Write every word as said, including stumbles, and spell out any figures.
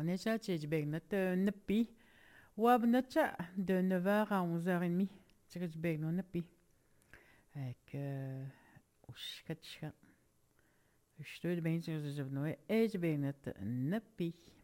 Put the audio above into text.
Necha Chejbeg Nut Nepi. Wab Nutcha de neuf heures à onze heures trente. Chejbeg no Nepi. Avec. Ushkatchka. Je te dis bien sûr que je vais Chejbeg Nut Nepi.